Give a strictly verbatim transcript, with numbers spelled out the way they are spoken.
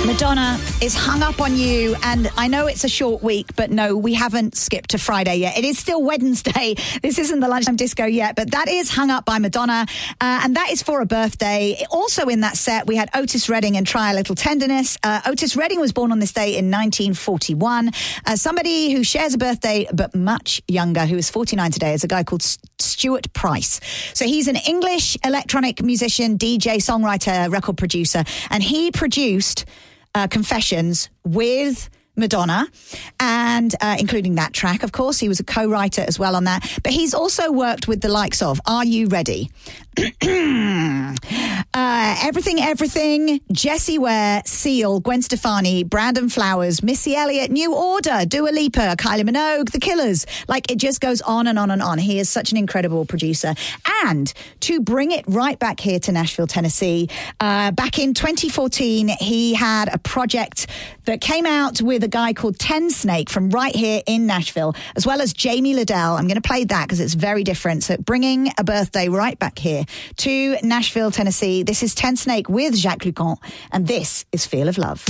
Madonna is Hung Up on You, and I know it's a short week, but no, we haven't skipped to Friday yet. It is still Wednesday. This isn't the lunchtime disco yet, but that is Hung Up by Madonna, uh, and that is for a birthday. Also in that set, we had Otis Redding and Try a Little Tenderness. Uh, Otis Redding was born on this day in nineteen forty-one. Uh, somebody who shares a birthday, but much younger, who is forty-nine today, is a guy called Stuart Price. So he's an English electronic musician, D J, songwriter, record producer, and he produced Uh, Confessions with Madonna, and uh, including that track, of course. He was a co-writer as well on that. But he's also worked with the likes of Are You Ready? uh, Everything, Everything, Jessie Ware, Seal, Gwen Stefani, Brandon Flowers, Missy Elliott, New Order, Dua Lipa, Kylie Minogue, The Killers. Like, it just goes on and on and on. He is such an incredible producer. And to bring it right back here to Nashville, Tennessee, uh, back in twenty fourteen, he had a project that came out with a guy called Tensnake from right here in Nashville, as well as Jamie Liddell. I'm going to play that because it's very different. So bringing a birthday right back here to Nashville, Tennessee. This is Tensnake with Jacques Lucan, and this is Feel of Love.